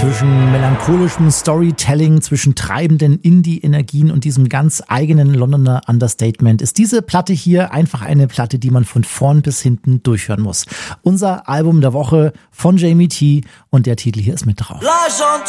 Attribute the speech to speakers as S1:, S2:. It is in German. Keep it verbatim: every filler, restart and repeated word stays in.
S1: Zwischen melancholischem Storytelling, zwischen treibenden Indie-Energien und diesem ganz eigenen Londoner Understatement ist diese Platte hier einfach eine Platte, die man von vorn bis hinten durchhören muss. Unser Album der Woche von Jamie T und der Titel hier ist mit drauf.
S2: L'agent